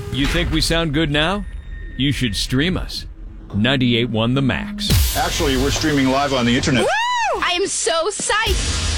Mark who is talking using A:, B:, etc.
A: You think we sound good now? You should stream us. 98.1 The Max.
B: Actually, we're streaming live on the internet.
C: Woo! I am so psyched.